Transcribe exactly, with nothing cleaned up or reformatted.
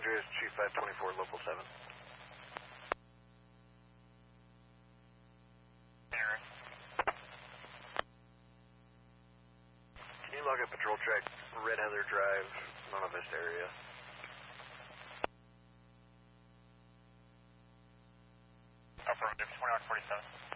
Andreas, two five two four, local seven. Aaron. Can you log a patrol track, Red Heather Drive, Nona Vista area? Affirmative, twenty-one forty-seven.